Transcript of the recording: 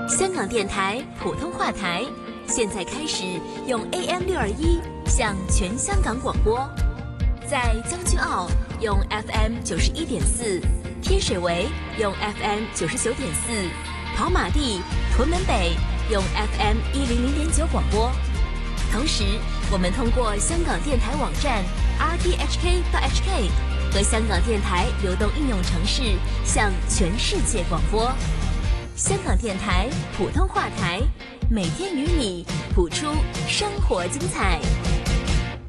香港电台普通话台现在开始用 AM621 向全香港广播，在将军澳用 FM91.4， 天水围用 FM99.4， 跑马地、屯门北用 FM100.9 广播。同时，我们通过香港电台网站 rthk.hk 和香港电台流动应用程式向全世界广播。香港电台普通话台，每天与你谱出生活精彩。